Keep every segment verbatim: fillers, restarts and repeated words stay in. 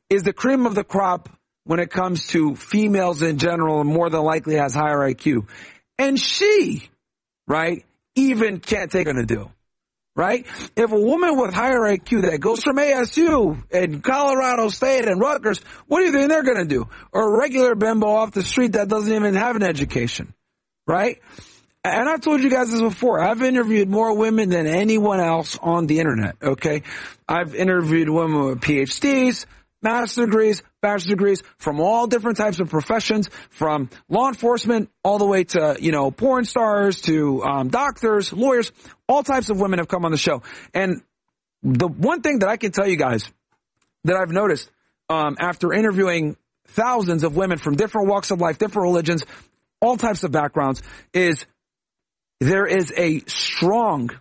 is the cream of the crop when it comes to females in general and more than likely has higher I Q. And she, right, even can't take her to do, right? If a woman with higher I Q that goes from A S U and Colorado State and Rutgers, what do you think they're going to do? Or a regular bimbo off the street that doesn't even have an education, right? And I've told you guys this before. I've interviewed more women than anyone else on the internet, okay? I've interviewed women with P H Ds, master's degrees, bachelor's degrees from all different types of professions, from law enforcement all the way to, you know, porn stars to um, doctors, lawyers. All types of women have come on the show. And the one thing that I can tell you guys that I've noticed um, after interviewing thousands of women from different walks of life, different religions, all types of backgrounds, is there is a strong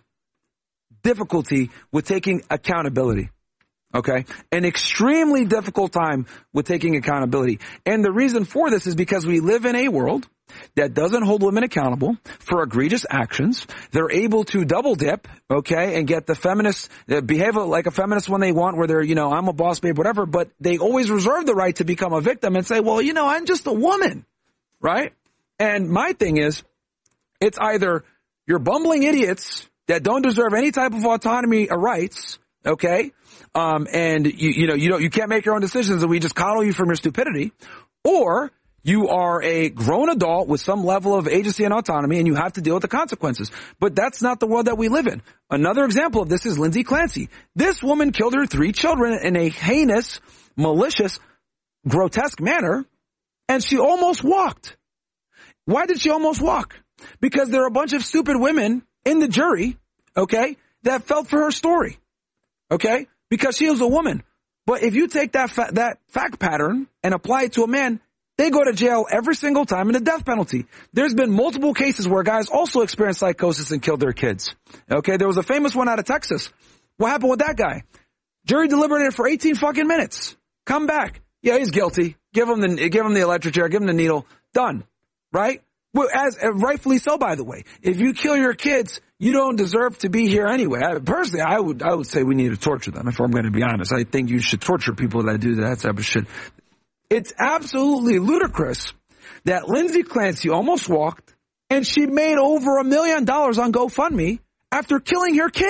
difficulty with taking accountability. Okay? An extremely difficult time with taking accountability. And the reason for this is because we live in a world that doesn't hold women accountable for egregious actions. They're able to double dip, okay, and get the feminists, uh, behave like a feminist when they want, where they're, you know, I'm a boss babe, whatever, but they always reserve the right to become a victim and say, well, you know, I'm just a woman, right? And my thing is, it's either you're bumbling idiots that don't deserve any type of autonomy or rights, okay, um, and you, you know, you don't, you can't make your own decisions and we just coddle you from your stupidity, or you are a grown adult with some level of agency and autonomy and you have to deal with the consequences. But that's not the world that we live in. Another example of this is Lindsay Clancy. This woman killed her three children in a heinous, malicious, grotesque manner, and she almost walked. Why did she almost walk? Because there are a bunch of stupid women in the jury, okay, that felt for her story, okay, because she was a woman. But if you take that fa- that fact pattern and apply it to a man, they go to jail every single time in the death penalty. There's been multiple cases where guys also experienced psychosis and killed their kids. Okay, there was a famous one out of Texas. What happened with that guy? Jury deliberated for eighteen fucking minutes. Come back. Yeah, he's guilty. Give him the give him the electric chair. Give him the needle. Done. Right? Well, as uh, rightfully so, by the way. If you kill your kids, you don't deserve to be here anyway. I, personally, I would I would say we need to torture them. If I'm going to be honest, I think you should torture people that do that type of shit. It's absolutely ludicrous that Lindsay Clancy almost walked and she made over a million dollars on GoFundMe after killing her kid.